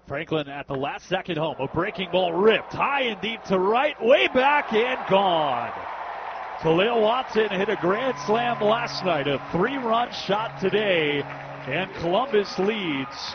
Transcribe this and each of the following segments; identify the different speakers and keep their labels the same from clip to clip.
Speaker 1: Franklin at the last second home. A breaking ball ripped high and deep to right, way back and gone. Khalil Watson hit a grand slam last night, a 3-run shot today, and Columbus leads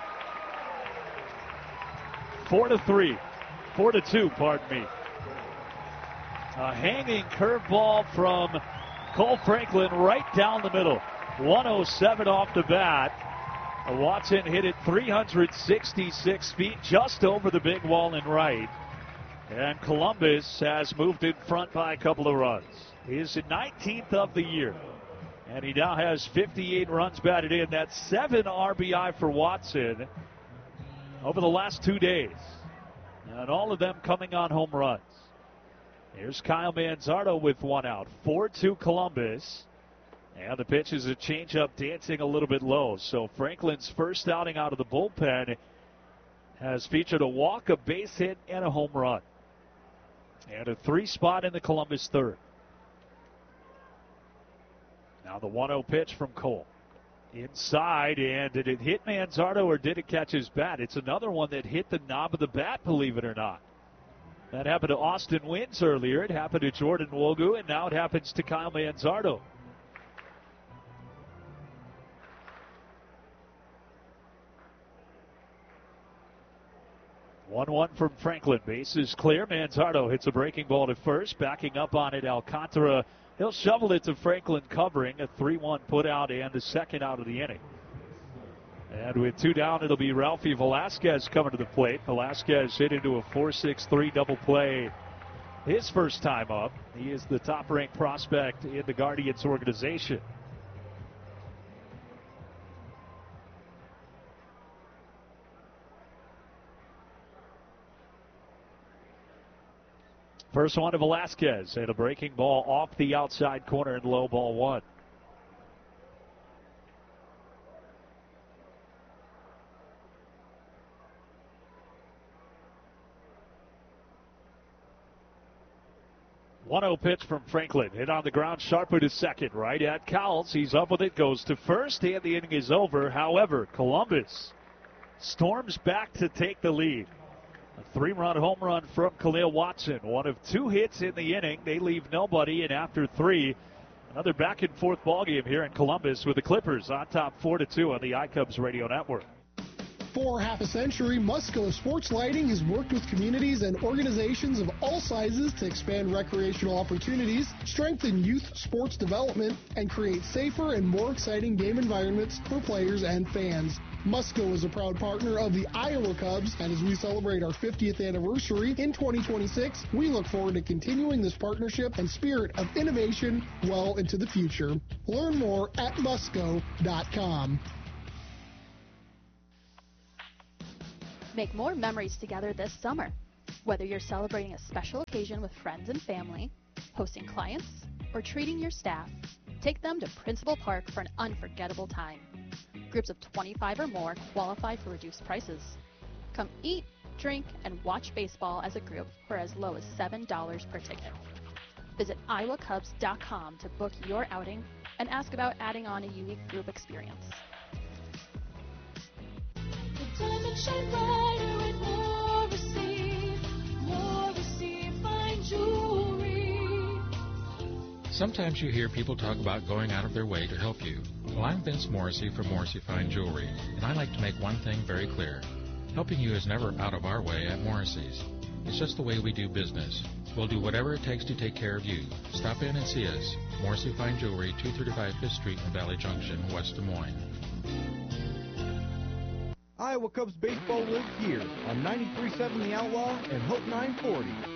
Speaker 1: 4-3. 4-2, pardon me. A hanging curveball from Cole Franklin right down the middle. 107 off the bat. Watson hit it 366 feet just over the big wall in right. And Columbus has moved in front by a couple of runs. He is the 19th of the year. And he now has 58 runs batted in. That's 7 RBI for Watson over the last 2 days. And all of them coming on home runs. Here's Kyle Manzardo with 1 out. 4-2 Columbus. And the pitch is a changeup dancing a little bit low. So Franklin's first outing out of the bullpen has featured a walk, a base hit, and a home run. And a 3 spot in the Columbus third. Now the 1-0 pitch from Cole. Inside, and did it hit Manzardo or did it catch his bat? It's another one that hit the knob of the bat, believe it or not. That happened to Austin Wynns earlier. It happened to Jordan Wogu, and now it happens to Kyle Manzardo. One from Franklin. Base is clear. Manzardo hits a breaking ball to first. Backing up on it, Alcantara. He'll shovel it to Franklin covering. A 3-1 put out and the second out of the inning. And with 2 down, it'll be Ralphie Velasquez coming to the plate. Velasquez hit into a 4-6-3 double play his first time up. He is the top-ranked prospect in the Guardians organization. First one to Velasquez, and a breaking ball off the outside corner and low, ball 1. One-0 pitch from Franklin. Hit on the ground, sharper to second. Right at Cowles. He's up with it, goes to first, and the inning is over. However, Columbus storms back to take the lead. A 3-run home run from Khalil Watson. 1 of 2 hits in the inning. They leave nobody, and after 3, another back-and-forth ballgame here in Columbus with the Clippers on top 4-2 on the iCubs Radio Network.
Speaker 2: For half a century, Musco Sports Lighting has worked with communities and organizations of all sizes to expand recreational opportunities, strengthen youth sports development, and create safer and more exciting game environments for players and fans. Musco is a proud partner of the Iowa Cubs, and as we celebrate our 50th anniversary in 2026, we look forward to continuing this partnership and spirit of innovation well into the future. Learn more at musco.com.
Speaker 3: Make more memories together this summer. Whether you're celebrating a special occasion with friends and family, hosting clients, or treating your staff, take them to Principal Park for an unforgettable time. Groups of 25 or more qualify for reduced prices. Come eat, drink, and watch baseball as a group for as low as $7 per ticket. Visit iowacubs.com to book your outing and ask about adding on a unique group experience.
Speaker 4: Diamond shine brighter with Morrissey fine jewelry.
Speaker 5: Sometimes you hear people talk about going out of their way to help you. Well, I'm Vince Morrissey from Morrissey Fine Jewelry, and I like to make one thing very clear. Helping you is never out of our way at Morrissey's. It's just the way we do business. We'll do whatever it takes to take care of you. Stop in and see us. Morrissey Fine Jewelry, 235 5th Street in Valley Junction, West Des Moines.
Speaker 6: Iowa Cubs baseball lives here on 93.7 The Outlaw and Hope 940.